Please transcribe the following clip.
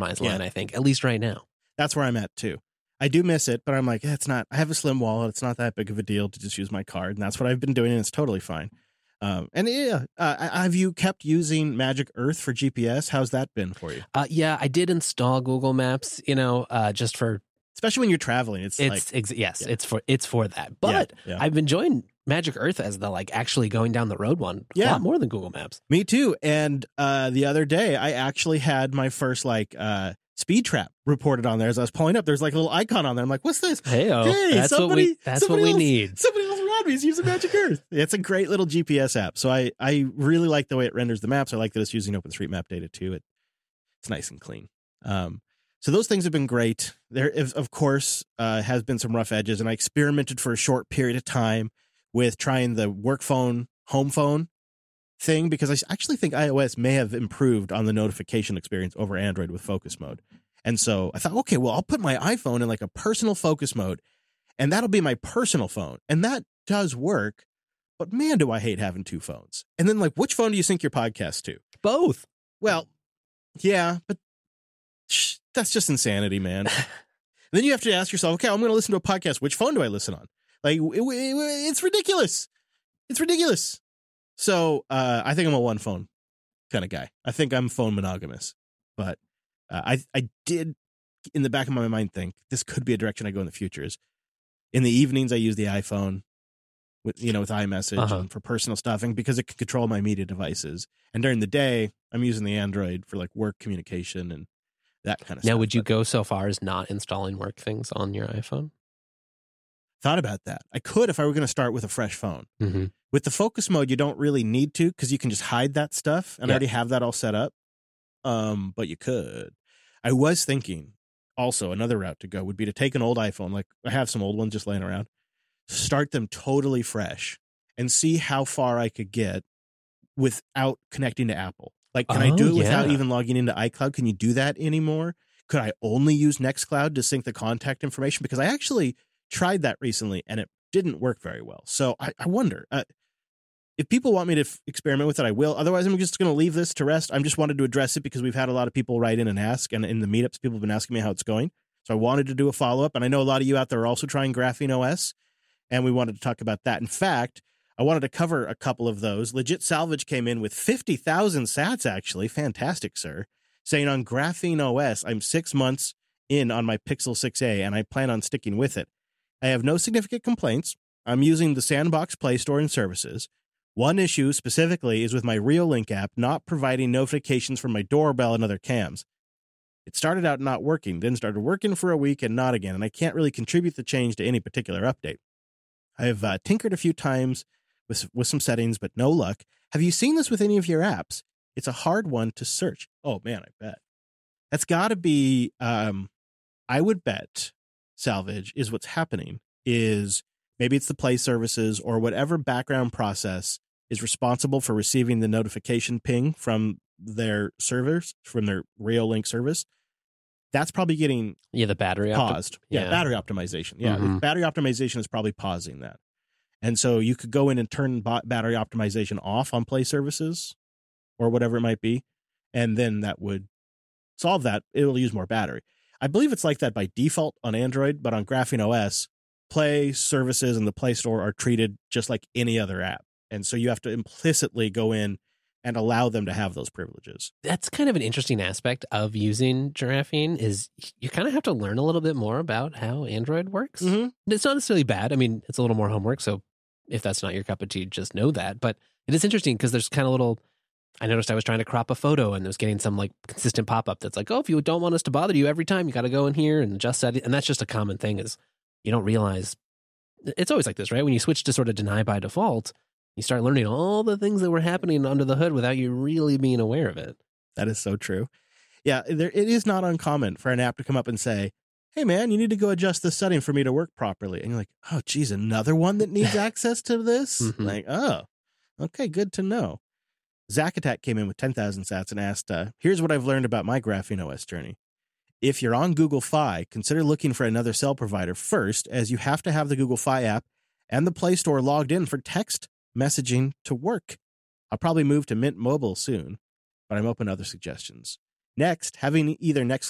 compromise line, I think, at least right now. That's where I'm at too. I do miss it, but I'm like, it's not, I have a slim wallet. It's not that big of a deal to just use my card. And that's what I've been doing. And it's totally fine. Have you kept using Magic Earth for GPS? How's that been for you? Yeah, I did install Google Maps, just for, especially when you're traveling. It's for that. But I've enjoyed Magic Earth as the actually going down the road one a lot more than Google Maps. Me too. And the other day I actually had my first speed trap reported on there as I was pulling up. There's a little icon on there. I'm like, what's this? Hey, that's what we need. Somebody else around me is using Magic Earth. It's a great little GPS app. So I really like the way it renders the maps. I like that it's using OpenStreetMap data too. It's nice and clean. So those things have been great. There, of course, has been some rough edges, and I experimented for a short period of time with trying the work phone, home phone thing, because I actually think iOS may have improved on the notification experience over Android with focus mode. And so I thought, okay, well, I'll put my iPhone in a personal focus mode, and that'll be my personal phone. And that does work, but man, do I hate having two phones. And then which phone do you sync your podcast to? Both. Well, yeah, but that's just insanity, man. And then you have to ask yourself, okay, I'm going to listen to a podcast. Which phone do I listen on? It's ridiculous. It's ridiculous. So I think I'm a one phone kind of guy. I think I'm phone monogamous. But I did, in the back of my mind, think this could be a direction I go in the future. Is in the evenings I use the iPhone with iMessage and for personal stuffing, because it can control my media devices. And during the day, I'm using the Android for work communication and that kind of stuff. Now, would you go so far as not installing work things on your iPhone? Thought about that. I could if I were going to start with a fresh phone. Mm-hmm. With the focus mode, you don't really need to, because you can just hide that stuff, and I already have that all set up. But you could. I was thinking also another route to go would be to take an old iPhone, I have some old ones just laying around, start them totally fresh, and see how far I could get without connecting to Apple. Can I do it without even logging into iCloud? Can you do that anymore? Could I only use Nextcloud to sync the contact information? Because I actually tried that recently, and it didn't work very well. So I wonder, if people want me to experiment with it, I will. Otherwise, I'm just going to leave this to rest. I just wanted to address it because we've had a lot of people write in and ask, and in the meetups, people have been asking me how it's going. So I wanted to do a follow-up, and I know a lot of you out there are also trying Graphene OS, and we wanted to talk about that. In fact, I wanted to cover a couple of those. Legit Salvage came in with 50,000 sats, actually. Fantastic, sir. Saying on Graphene OS, I'm 6 months in on my Pixel 6a, and I plan on sticking with it. I have no significant complaints. I'm using the Sandbox Play Store and services. One issue specifically is with my Reolink app not providing notifications from my doorbell and other cams. It started out not working, then started working for a week and not again, and I can't really contribute the change to any particular update. I've tinkered a few times with some settings, but no luck. Have you seen this with any of your apps? It's a hard one to search. Oh, man, I bet. That's got to be, I would bet, Salvage, is what's happening is maybe it's the Play services or whatever background process is responsible for receiving the notification ping from their servers, from their Reolink service. That's probably getting the battery paused. Battery optimization. Yeah, battery optimization is probably pausing that. And so you could go in and turn battery optimization off on Play services or whatever it might be, and then that would solve that. It'll use more battery. I believe it's like that by default on Android, but on Graphene OS, Play services and the Play Store are treated just like any other app. And so you have to implicitly go in and allow them to have those privileges. That's kind of an interesting aspect of using Graphene is you kind of have to learn a little bit more about how Android works. Mm-hmm. It's not necessarily bad. I mean, it's a little more homework. So if that's not your cup of tea, just know that. But it is interesting because there's kind of little, I noticed I was trying to crop a photo and it was getting some consistent pop-up that's like, oh, if you don't want us to bother you every time, you got to go in here and adjust that. And that's just a common thing is you don't realize it's always like this, right? When you switch to sort of deny by default, you start learning all the things that were happening under the hood without you really being aware of it. That is so true. Yeah, it is not uncommon for an app to come up and say, hey, man, you need to go adjust this setting for me to work properly. And you're like, oh, geez, another one that needs access to this? Mm-hmm. Like, oh, okay, good to know. Zack Attack came in with 10,000 sats and asked, here's what I've learned about my Graphene OS journey. If you're on Google Fi, consider looking for another cell provider first, as you have to have the Google Fi app and the Play Store logged in for text messaging to work. I'll probably move to Mint Mobile soon, but I'm open to other suggestions. Next, having either